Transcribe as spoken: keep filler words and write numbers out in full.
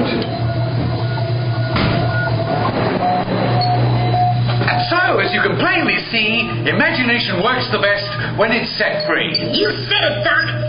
moment. And so, as you can plainly see, imagination works the best when it's set free. You said it, Doc.